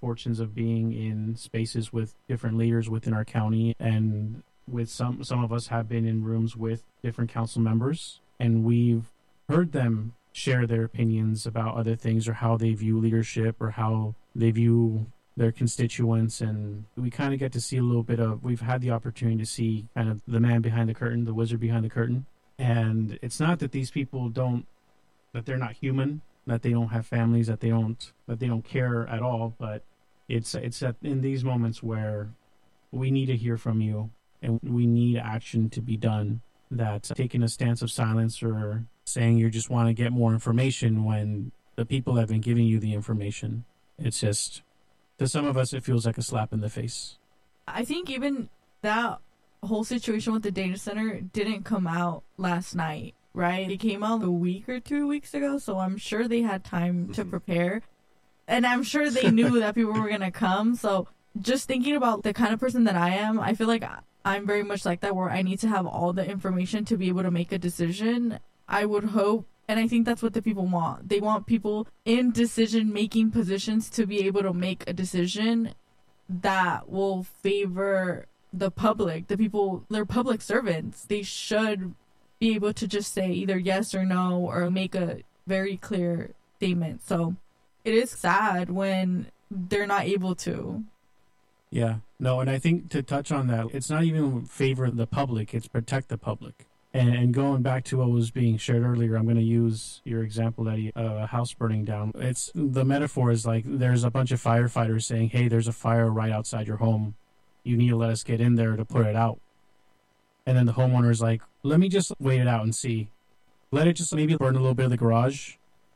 fortunes of being in spaces with different leaders within our county, and with some of us have been in rooms with different council members, and we've heard them share their opinions about other things or how they view leadership or how they view their constituents. And we kind of get to see a little bit of, we've had the opportunity to see kind of the man behind the curtain, the wizard behind the curtain. And it's not that these people that they're not human, that they don't have families, that they don't care at all, but it's in these moments where we need to hear from you and we need action to be done. That taking a stance of silence or saying you just want to get more information when the people have been giving you the information, it's just, to some of us, it feels like a slap in the face. I think even that whole situation with the data center didn't come out last night, right? It came out a week or 2 weeks ago, so I'm sure they had time to prepare. And I'm sure they knew that people were going to come. So just thinking about the kind of person that I am, I feel like I'm very much like that, where I need to have all the information to be able to make a decision. I would hope, and I think that's what the people want. They want people in decision-making positions to be able to make a decision that will favor the public, the people. They're public servants. They should be able to just say either yes or no or make a very clear statement. So it is sad when they're not able to. Yeah, no, and I think to touch on that, it's not even favor the public, it's protect the public. And going back to what was being shared earlier, I'm going to use your example that a house burning down. It's the metaphor is like there's a bunch of firefighters saying, hey, there's a fire right outside your home. You need to let us get in there to put it out. And then the homeowner's like, let me just wait it out and see. Let it just maybe burn a little bit of the garage.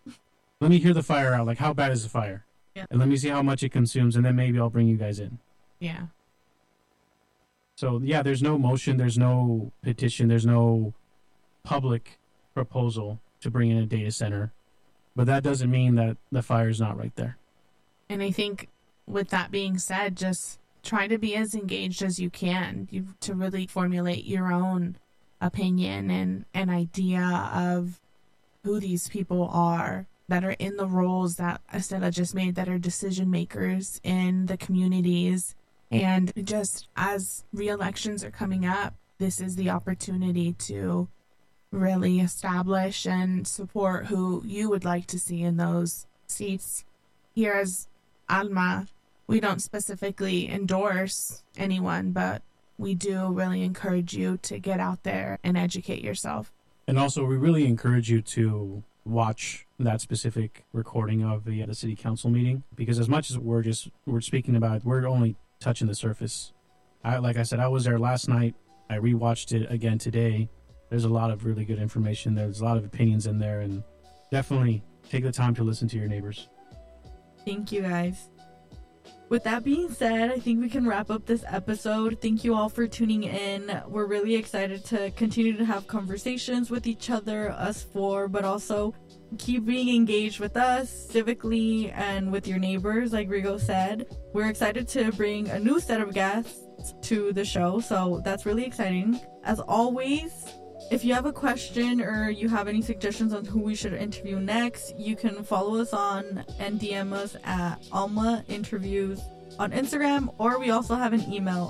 Let me hear the fire out. Like, how bad is the fire? Yeah. And let me see how much it consumes, and then maybe I'll bring you guys in. Yeah. So, yeah, there's no motion, there's no petition, there's no public proposal to bring in a data center. But that doesn't mean that the fire's not right there. And I think with that being said, just try to be as engaged as you can to really formulate your own opinion and an idea of who these people are that are in the roles that Estela just made, that are decision makers in the communities. And just as re-elections are coming up, this is the opportunity to really establish and support who you would like to see in those seats. Here as Alma, we don't specifically endorse anyone, but we do really encourage you to get out there and educate yourself. And also, we really encourage you to watch that specific recording of the city council meeting, because as much as we're speaking about it, we're only touching the surface. Like I said, I was there last night. I rewatched it again today. There's a lot of really good information. There's a lot of opinions in there, and definitely take the time to listen to your neighbors. Thank you, guys. With that being said, I think we can wrap up this episode. Thank you all for tuning in. We're really excited to continue to have conversations with each other, us four, but also keep being engaged with us civically and with your neighbors, like Rigo said. We're excited to bring a new set of guests to the show, so that's really exciting. As always, if you have a question or you have any suggestions on who we should interview next, you can follow us on and DM us at Alma Interviews on Instagram, or we also have an email,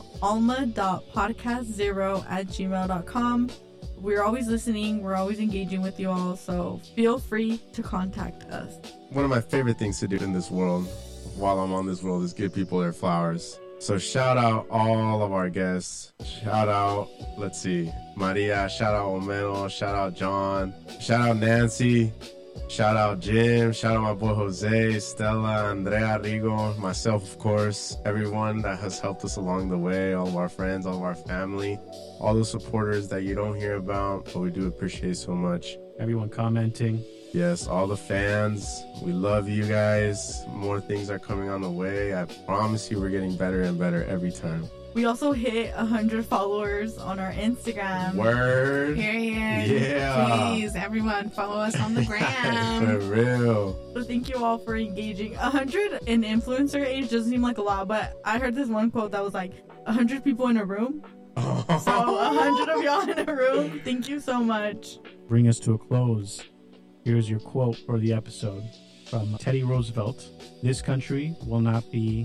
alma.podcast0@gmail.com. We're always listening, we're always engaging with you all, so feel free to contact us. One of my favorite things to do in this world, while I'm on this world, is give people their flowers. So shout out all of our guests. Shout out, let's see, Maria. Shout out Omeno. Shout out John. Shout out Nancy. Shout out Jim. Shout out my boy Jose, Stella, Andrea, Rigo, myself, of course. Everyone that has helped us along the way, all of our friends, all of our family, all the supporters that you don't hear about, but we do appreciate so much. Everyone commenting. Yes, all the fans, we love you guys. More things are coming on the way. I promise you we're getting better and better every time. We also hit 100 followers on our Instagram. Word. Period. Yeah. Please, everyone, follow us on the gram. For real. So thank you all for engaging. 100 in influencer age doesn't seem like a lot, but I heard this one quote that was like 100 people in a room. So 100 of y'all in a room. Thank you so much. Bring us to a close. Here's your quote for the episode from Teddy Roosevelt. This country will not be